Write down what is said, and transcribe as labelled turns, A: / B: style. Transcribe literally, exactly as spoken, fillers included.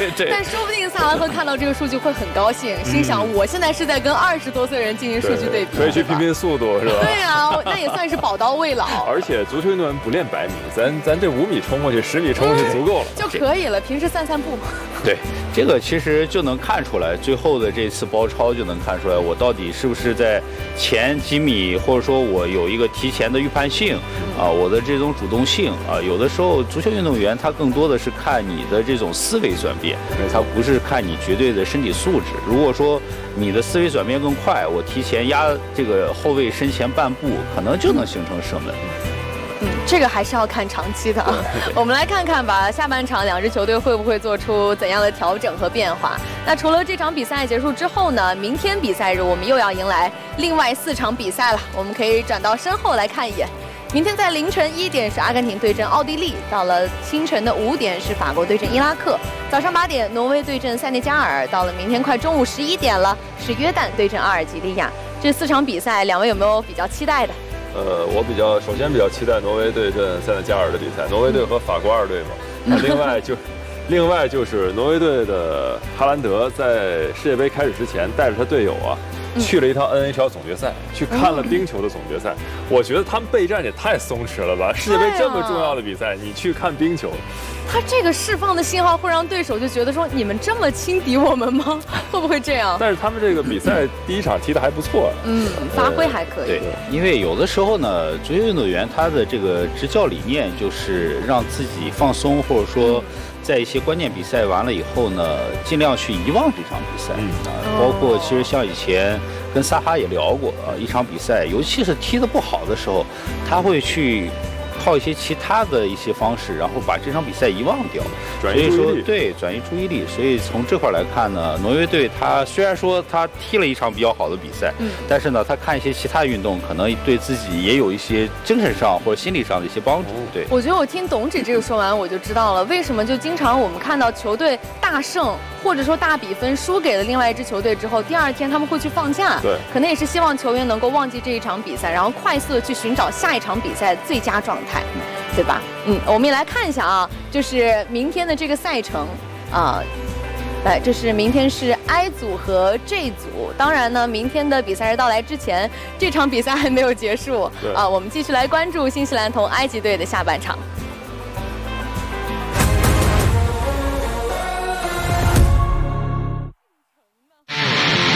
A: 对对。
B: 但说不定萨拉赫看到这个数据会很高兴，嗯、心想我现在是在跟二十多岁人进行数据对比，
C: 可以去拼拼速度，是吧？
B: 对啊，那也算是宝刀未老。
C: 而且足球运动员不练百米，咱咱这五米冲过去，十米冲过去足够了，
B: 就可以了。平时散散步。
A: 对，这个其实就能看出来，最后的这次包抄就能看出来，我到底是不是在前几米，或者说我有一个提前的预判性啊，我的这种主动性啊，有的时候足球运动员他更多的是看你的这种思维转变，他不是看你绝对的身体素质。如果说你的思维转变更快，我提前压这个后卫身前半步，可能就能形成射门。
B: 嗯，这个还是要看长期的啊。我们来看看吧，下半场两支球队会不会做出怎样的调整和变化？那除了这场比赛结束之后呢，明天比赛日我们又要迎来另外四场比赛了。我们可以转到身后来看一眼。明天在凌晨一点是阿根廷对阵奥地利，到了清晨的五点是法国对阵伊拉克，早上八点挪威对阵塞内加尔，到了明天快中午十一点了是约旦对阵阿尔及利亚。这四场比赛，两位有没有比较期待的？
C: 呃，我比较首先比较期待挪威对阵塞内加尔的比赛，挪威队和法国二队嘛。那另外就，另外就是挪威队的哈兰德在世界杯开始之前，带着他队友啊，去了一趟 N H L 总决赛，去看了冰球的总决赛。我觉得他们备战也太松弛了吧！世界杯这么重要的比赛，你去看冰球。
B: 他这个释放的信号会让对手就觉得说，你们这么轻敌我们吗？会不会这样？
C: 但是他们这个比赛第一场踢得还不错，
B: 嗯，发挥还可以。
A: 对，因为有的时候呢，足球运动员他的这个执教理念就是让自己放松，或者说在一些关键比赛完了以后呢，尽量去遗忘这场比赛。嗯啊，包括其实像以前跟萨哈也聊过啊，一场比赛，尤其是踢得不好的时候，他会去靠一些其他的一些方式，然后把这场比赛遗忘掉，
C: 转移注意力。
A: 对，转移注意力。所以从这块来看呢，挪威队他虽然说他踢了一场比较好的比赛，嗯，但是呢，他看一些其他运动，可能对自己也有一些精神上或者心理上的一些帮助。对，
B: 我觉得我听董指这个说完，我就知道了为什么就经常我们看到球队大胜，或者说大比分输给了另外一支球队之后，第二天他们会去放假，
C: 对，
B: 可能也是希望球员能够忘记这一场比赛，然后快速的去寻找下一场比赛的最佳状态，对吧？嗯，我们也来看一下啊，就是明天的这个赛程啊。来，这是明天是 I 组和 J 组。当然呢，明天的比赛日到来之前，这场比赛还没有结束啊。我们继续来关注新西兰同埃及队的下半场。